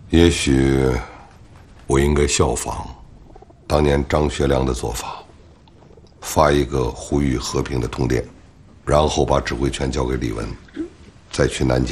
也许我应该效仿当年张学良的做法，发一个呼吁和平的通电，然后把指挥权交给李文，再去南京。